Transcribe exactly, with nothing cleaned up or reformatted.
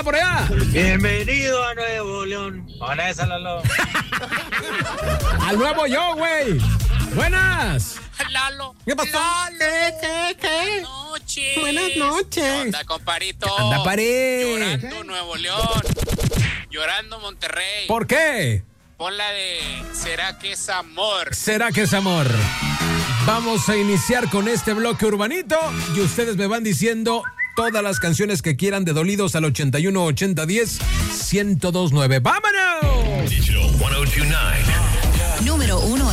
anda por allá? Bienvenido a Nuevo León. Vanessa Lalo. Al nuevo yo, güey. Buenas. Lalo. ¿Qué pasó? Lalo. ¿Qué, qué, qué? Buenas noches. Buenas noches. ¿Qué onda, comparito? Anda, paré. Llorando Nuevo León. Llorando Monterrey. ¿Por qué? Pon la de ¿será que es amor? ¿Será que es amor? Vamos a iniciar con este bloque urbanito y ustedes me van diciendo todas las canciones que quieran de Dolidos al ochenta y uno ochenta diez ciento dos nueve. ¡Vámonos! Digital ciento veintinueve. Número uno